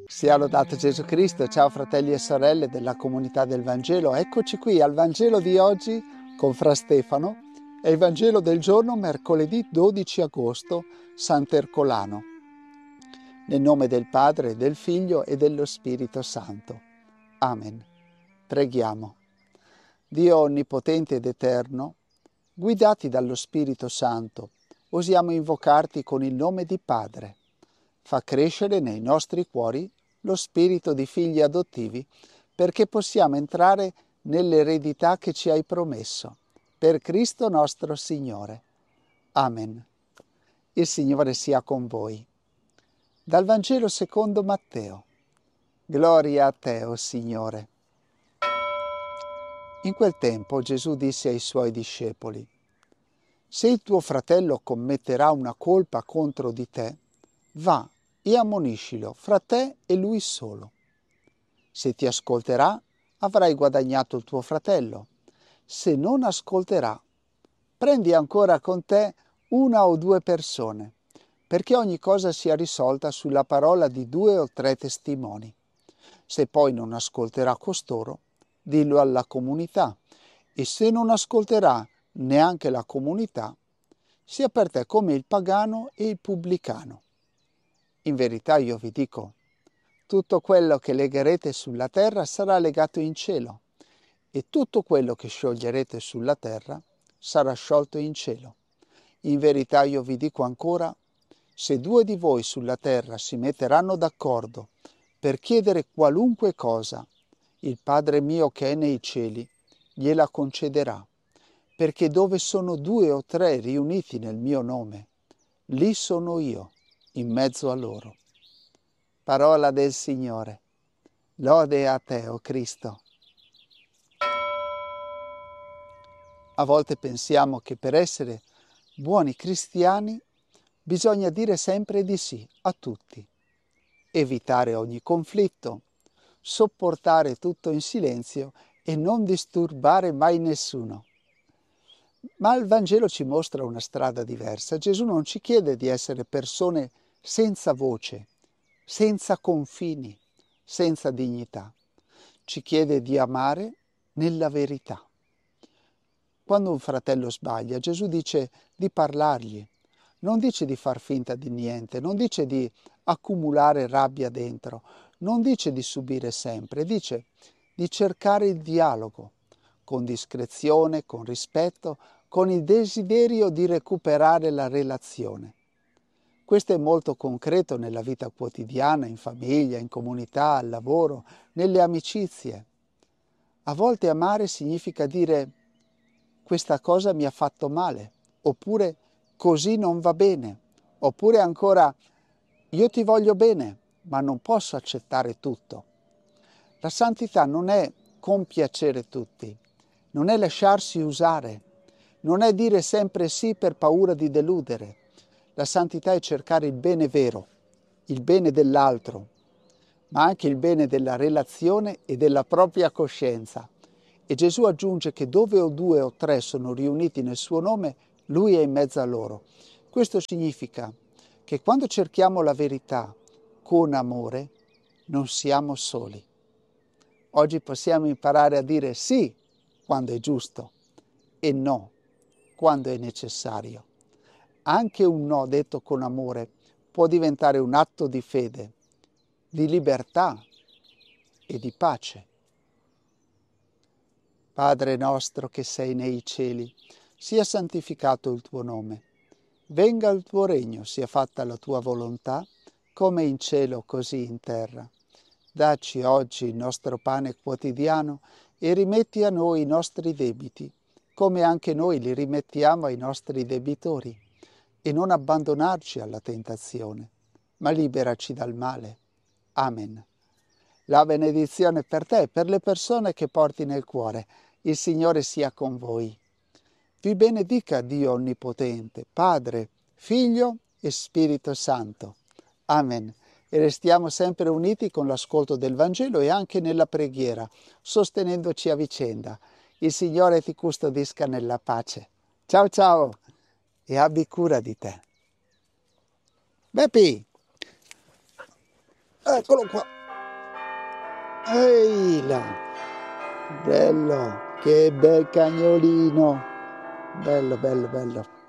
Sia lodato Gesù Cristo. Ciao fratelli e sorelle della comunità del Vangelo. Eccoci qui al Vangelo di oggi con Fra Stefano. È il Vangelo del giorno mercoledì 12 agosto, Sant'Ercolano. Nel nome del Padre, del Figlio e dello Spirito Santo. Amen. Preghiamo. Dio onnipotente ed eterno, guidati dallo Spirito Santo, osiamo invocarti con il nome di Padre. Fa crescere nei nostri cuori lo spirito di figli adottivi perché possiamo entrare nell'eredità che ci hai promesso. Per Cristo nostro Signore. Amen. Il Signore sia con voi. Dal Vangelo secondo Matteo. Gloria a te, o Signore. In quel tempo Gesù disse ai suoi discepoli: se il tuo fratello commetterà una colpa contro di te, va e ammoniscilo fra te e lui solo. Se ti ascolterà, avrai guadagnato il tuo fratello. Se non ascolterà, prendi ancora con te una o due persone, perché ogni cosa sia risolta sulla parola di 2 o 3 testimoni. Se poi non ascolterà costoro, dillo alla comunità, e se non ascolterà neanche la comunità, sia per te come il pagano e il pubblicano. In verità io vi dico, tutto quello che legherete sulla terra sarà legato in cielo, e tutto quello che scioglierete sulla terra sarà sciolto in cielo. In verità io vi dico ancora, se 2 di voi sulla terra si metteranno d'accordo per chiedere qualunque cosa, il Padre mio che è nei cieli gliela concederà, perché dove sono 2 o 3 riuniti nel mio nome, lì sono io, in mezzo a loro. Parola del Signore. Lode a te, o Cristo. A volte pensiamo che per essere buoni cristiani bisogna dire sempre di sì a tutti, evitare ogni conflitto, sopportare tutto in silenzio e non disturbare mai nessuno. Ma il Vangelo ci mostra una strada diversa. Gesù non ci chiede di essere persone senza voce, senza confini, senza dignità. Ci chiede di amare nella verità. Quando un fratello sbaglia, Gesù dice di parlargli, non dice di far finta di niente, non dice di accumulare rabbia dentro, non dice di subire sempre, dice di cercare il dialogo, con discrezione, con rispetto, con il desiderio di recuperare la relazione. Questo è molto concreto nella vita quotidiana, in famiglia, in comunità, al lavoro, nelle amicizie. A volte amare significa dire questa cosa mi ha fatto male, oppure così non va bene, oppure ancora io ti voglio bene, ma non posso accettare tutto. La santità non è compiacere tutti, non è lasciarsi usare, non è dire sempre sì per paura di deludere. La santità è cercare il bene vero, il bene dell'altro, ma anche il bene della relazione e della propria coscienza. E Gesù aggiunge che dove o 2 o 3 sono riuniti nel suo nome, Lui è in mezzo a loro. Questo significa che quando cerchiamo la verità con amore, non siamo soli. Oggi possiamo imparare a dire sì quando è giusto e no quando è necessario. Anche un no detto con amore può diventare un atto di fede, di libertà e di pace. Padre nostro che sei nei cieli, sia santificato il tuo nome. Venga il tuo regno, sia fatta la tua volontà, come in cielo così in terra. Dacci oggi il nostro pane quotidiano e rimetti a noi i nostri debiti, come anche noi li rimettiamo ai nostri debitori. E non abbandonarci alla tentazione, ma liberaci dal male. Amen. La benedizione per te e per le persone che porti nel cuore. Il Signore sia con voi. Vi benedica Dio Onnipotente, Padre, Figlio e Spirito Santo. Amen. E restiamo sempre uniti con l'ascolto del Vangelo e anche nella preghiera, sostenendoci a vicenda. Il Signore ti custodisca nella pace. Ciao ciao e abbi cura di te. Beppi! Eccolo qua! Ehi là! Bello! Che bel cagnolino! Bello, bello, bello.